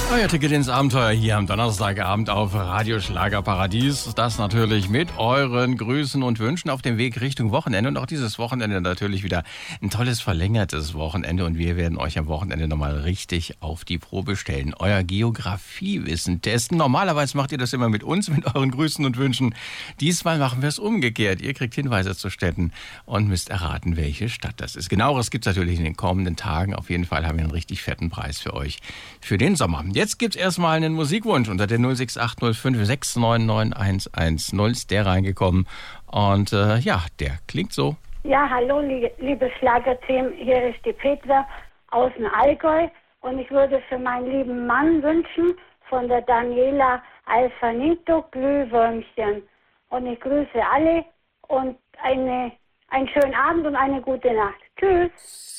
Euer Ticket ins Abenteuer hier am Donnerstagabend auf Radio Schlagerparadies. Das natürlich mit euren Grüßen und Wünschen auf dem Weg Richtung Wochenende. Und auch dieses Wochenende natürlich wieder ein tolles verlängertes Wochenende. Und wir werden euch am Wochenende nochmal richtig auf die Probe stellen. Euer Geografiewissen testen. Normalerweise macht ihr das immer mit uns, mit euren Grüßen und Wünschen. Diesmal machen wir es umgekehrt. Ihr kriegt Hinweise zu Städten und müsst erraten, welche Stadt das ist. Genaueres gibt es natürlich in den kommenden Tagen. Auf jeden Fall haben wir einen richtig fetten Preis für euch für den Sommer. Jetzt gibt's erstmal einen Musikwunsch unter der 06805 699 ist der reingekommen. Und ja, der klingt so. Ja, hallo, liebes Schlagerteam. Hier ist die Petra aus dem Allgäu. Und ich würde für meinen lieben Mann wünschen, von der Daniela Alfanito, Glühwürmchen. Und ich grüße alle und einen schönen Abend und eine gute Nacht. Tschüss.